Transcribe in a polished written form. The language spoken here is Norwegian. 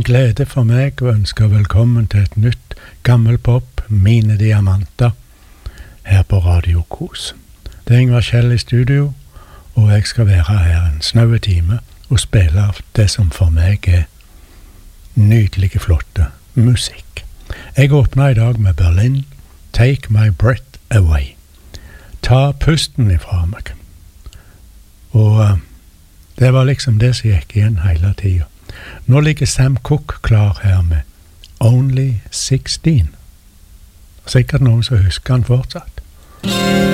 glede for meg å ønske velkommen til et nytt gammelpop, Mine Diamanter, her på Radio Kos. Det er Ingvar Kjell i studio, og jeg skal være her en snaue time og spille av det som for meg er nydelige, flotte musikk. Jeg åpner i dag med Berlin, Take My Breath Away. Ta pusten ifra meg. Og det var liksom det som gikk igjen hele tiden. Nå ligger Sam Cooke klar her med Only 16. Sikkert noen som husker han fortsatt.